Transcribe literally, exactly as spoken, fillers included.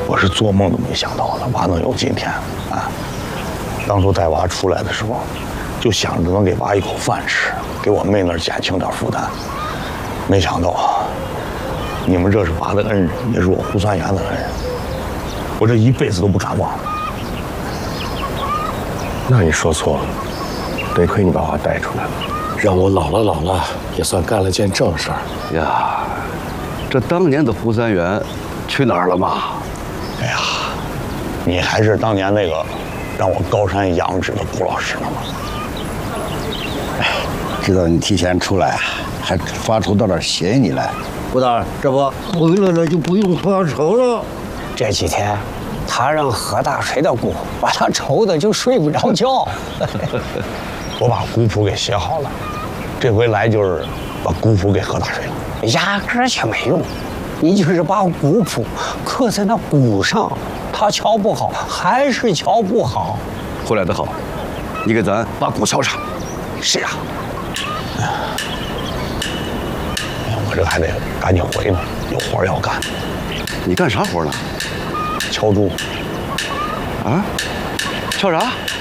我是做梦都没想到的，娃能有今天啊！当初带娃出来的时候，就想着能给娃一口饭吃，给我妹那儿减轻点负担。没想到啊，你们这是娃的恩人，也是我胡三元的恩人，我这一辈子都不敢忘。 那你说错了，得亏你把娃带出来了，让我老了老了也算干了件正事儿呀。这当年的胡三元去哪儿了嘛？ 哎呀，你还是当年那个让我高山仰止的胡老师呢吗？ 哎，知道你提前出来，还发愁到这儿协议你来。 胡大，这不回来了就不用发愁了。 这几天，他让何大水的鼓把他愁的就睡不着觉。 我把鼓谱给写好了，这回来就是把鼓谱给何大水了。 压根儿却没用，你就是把鼓谱刻在那鼓上，他敲不好，还是敲不好。 回来的好，你给咱把鼓敲上。 是啊。 哎，我这还得赶紧回呢，有活要干。 你干啥活呢？ 敲钟。 啊？敲啥？